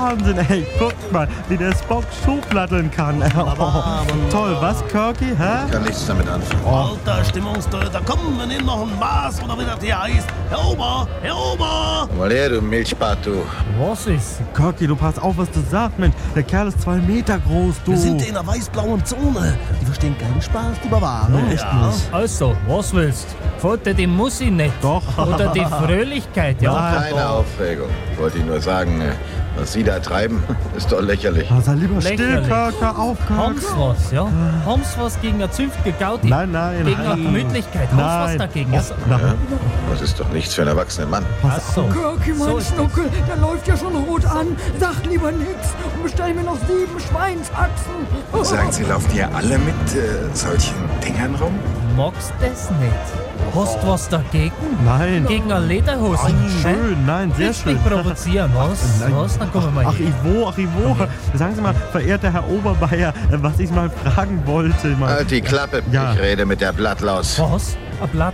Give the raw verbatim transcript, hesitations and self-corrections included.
Wahnsinn, ey, guck mal, wie der Spock Schubladdeln kann. Oh, toll, was, Kirky, hä? Ich kann nichts damit anfangen. Oh. Alter Stimmungstöter, komm, wir nehmen noch ein Maß oder wie das hier heißt. Herr Ober, Herr Ober! Mal her, du Milchbart, du. Was ist? Kirky, du pass auf, was du sagst, Mensch. Der Kerl ist zwei Meter groß, du. Wir sind in der weiß-blauen Zone. Die verstehen keinen Spaß, die Barbaren. Nee, echt nicht. Also, was willst? Gefällt dir die Musik nicht? Doch. Oder die Fröhlichkeit, ja? Nein. Keine Aufregung. Wollte ich nur sagen, äh, was Sie da treiben, ist doch lächerlich. Ah, sei lieber still, Lächerlich. Kirk, hör auf, Kirk. Haben's was, ja? Haben's was gegen eine zünftige Gaudi? Nein, nein, Gegen nein. eine Gemütlichkeit? Haben's was Nein. dagegen? Ja? Na, Das ist doch nichts für einen erwachsenen Mann. Ach so. Kirky, mein So ist Schnuckel, der läuft ja schon rot an. Sag lieber nix und bestell mir noch sieben Schweinshaxen. Sagen Sie, lauft ihr alle mit äh, solchen Dingern rum? Magst das nicht? Hast du was dagegen? nein. Gegen eine Lederhose? Ach, schön, nein, sehr Willst schön. mich provozieren, was? Nein. Was? Dann kommen wir mal Ach, hier. Ivo, ach, Ivo. Sagen Sie mal, verehrter Herr Oberbayer, äh, was ich mal fragen wollte. Mal. Halt die Klappe, Ja. ich rede mit der Blattlaus. Was? Ein Blatt